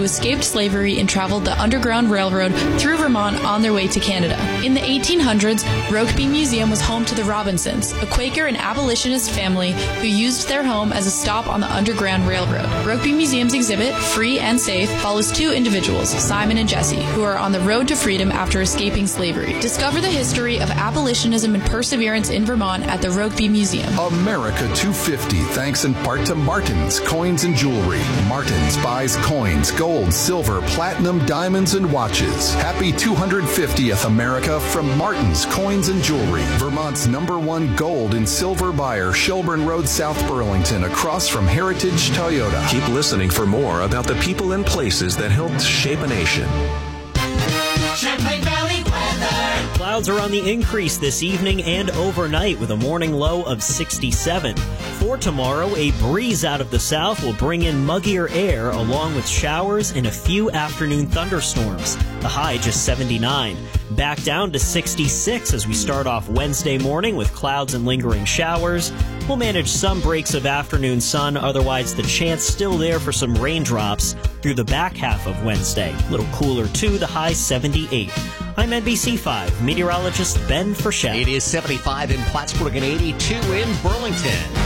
who escaped slavery and traveled the Underground Railroad through Vermont on their way to Canada. In the 1800s, Rokeby Museum was home to the Robinsons, a Quaker and abolitionist family who used their home as a stop on the Underground Railroad. Rokeby Museum's exhibit, Free and Safe, follows two individuals, Simon and Jesse, who are on the road to freedom after escaping slavery. Discover the history of abolitionism and perseverance in Vermont at the Rokeby Museum. America 250, thanks in part to Martin's Coins and Jewelry. Martin's buys coins, gold, silver, platinum, diamonds, and watches. Happy 250th America from Martin's Coins and Jewelry, Vermont's #1 gold and silver buyer, Shelburne Road, South Burlington, across from Heritage Toyota. Keep listening for more about the people and places that helped shape a nation. Champlain Valley weather. Clouds are on the increase this evening and overnight with a morning low of 67. For tomorrow, a breeze out of the south will bring in muggier air along with showers and a few afternoon thunderstorms. The high just 79. Back down to 66 as we start off Wednesday morning with clouds and lingering showers. We'll manage some breaks of afternoon sun, otherwise the chance still there for some raindrops through the back half of Wednesday. A little cooler too, the high 78. I'm NBC5 meteorologist Ben Frechette. It is 75 in Plattsburgh and 82 in Burlington.